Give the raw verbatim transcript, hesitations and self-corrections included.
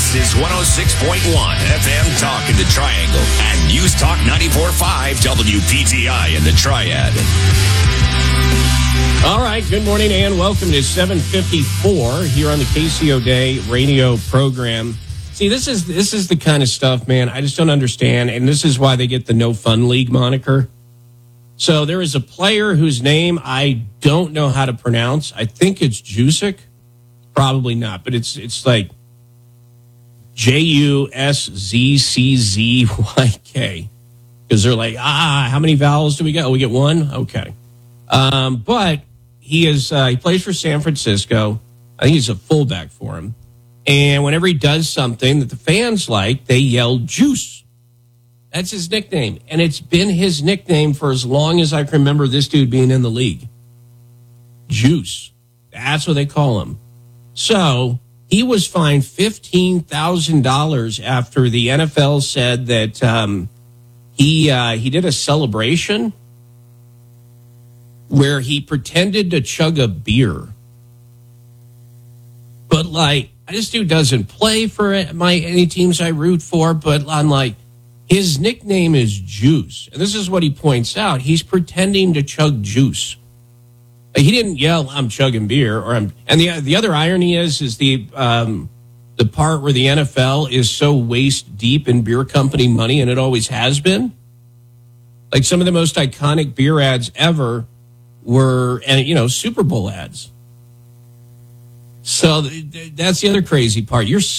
This is one oh six point one F M Talk in the Triangle and News Talk ninety-four point five W P T I in the Triad. All right, good morning and welcome to seven fifty-four here on the K C O Day radio program. See, this is this is the kind of stuff, man, I just don't understand, and this is why they get the No Fun League moniker. So there is a player whose name I don't know how to pronounce. I think it's Jusic. Probably not, but it's it's like J U S Z C Z Y K. Because they're like, ah, how many vowels do we get? Oh, we get one? Okay. Um, but he is uh, he plays for San Francisco. I think he's a fullback for him. And whenever he does something that the fans like, they yell Juice. That's his nickname. And it's been his nickname for as long as I can remember this dude being in the league. Juice. That's what they call him. So he was fined fifteen thousand dollars after the N F L said that um, he uh, he did a celebration where he pretended to chug a beer. But, like, this dude doesn't play for my any teams I root for, but I'm like, his nickname is Juice. And this is what he points out. He's pretending to chug juice. He didn't yell, I'm chugging beer. or I'm. And the the other irony is, is the um, the part where the N F L is so waist deep in beer company money, and it always has been. Like some of the most iconic beer ads ever were, and you know, Super Bowl ads. So that's the other crazy part. You're